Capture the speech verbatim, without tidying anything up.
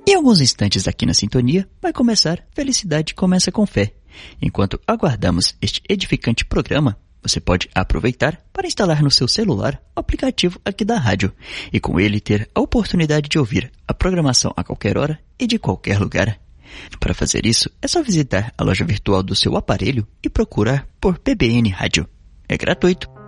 Em alguns instantes aqui na sintonia, vai começar Felicidade Começa com Fé. Enquanto aguardamos este edificante programa, você pode aproveitar para instalar no seu celular o aplicativo aqui da rádio e com ele ter a oportunidade de ouvir a programação a qualquer hora e de qualquer lugar. Para fazer isso, é só visitar a loja virtual do seu aparelho e procurar por P B N Rádio. É gratuito.